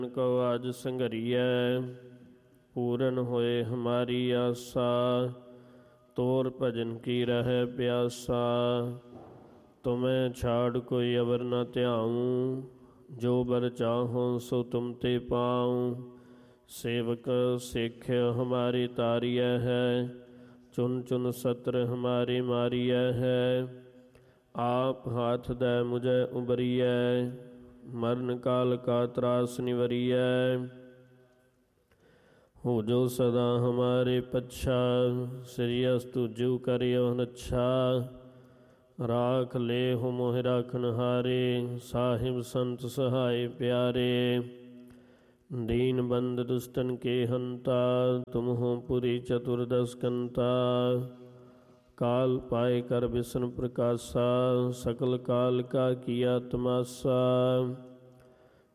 को आज संघरियै पूरन होए हमारी आसा। तोर भजन की रह प्यासा। तुम्हें छाड़ कोई अवर न ध्याऊँ। जो बर चाहो सो तुम ते पाऊँ। सेवक सिख हमारी तारिय है। चुन चुन सत्र हमारी मारिय है। आप हाथ दे मुझे उबरिय। मरण काल का त्रास निवरिय। हो जो सदा हमारे पच्छा। श्री अस्तु जू करियो नच्छा। राख ले हो मोह राखन हारे। साहिब संत सहाय प्यारे। दीन बंद दुष्टन के हंता। तुम हो पुरी चतुर्दश कंता। काल पाए कर विष्णु प्रकाशा। सकल काल का किया तमाशा।